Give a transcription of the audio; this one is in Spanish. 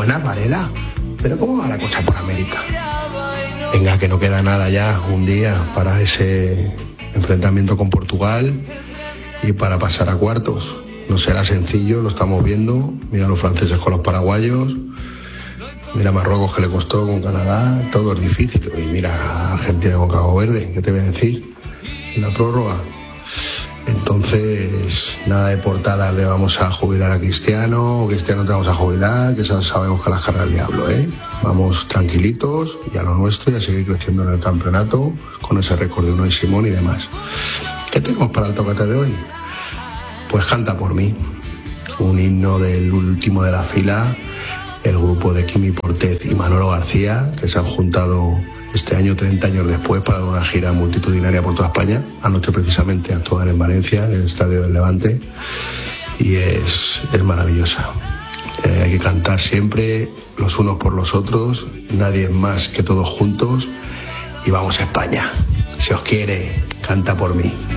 Buenas, Varela. Pero ¿cómo va la cosa por América? Venga, que no queda nada ya, un día para ese enfrentamiento con Portugal y para pasar a cuartos. No será sencillo, lo estamos viendo. Mira los franceses con los paraguayos. Mira Marruecos que le costó con Canadá. Todo es difícil. Y mira Argentina con Cabo Verde. ¿Qué te voy a decir? En la prórroga. Entonces, nada de portadas de vamos a jubilar a Cristiano, o Cristiano te vamos a jubilar, que sabemos que las carga el diablo, ¿eh? Vamos tranquilitos y a lo nuestro y a seguir creciendo en el campeonato con ese récord de Unai Simón y demás. ¿Qué tenemos para el tocate de hoy? Pues Canta por mí, un himno del último de la fila, el grupo de Quimi Portet y Manolo García, que se han juntado este año, 30 años después, para dar una gira multitudinaria por toda España. Anoche precisamente actuaban en Valencia, en el Estadio del Levante, y es maravillosa. Hay que cantar siempre los unos por los otros, nadie más que todos juntos, y vamos a España. Si os quiere, canta por mí.